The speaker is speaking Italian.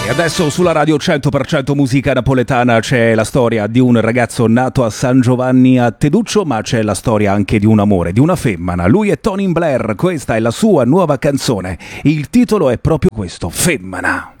Adesso sulla radio 100% musica napoletana c'è la storia di un ragazzo nato a San Giovanni a Teduccio, ma c'è la storia anche di un amore, di una femmina. Lui è Tony Blair, questa è la sua nuova canzone. Il titolo è proprio questo, Femmina.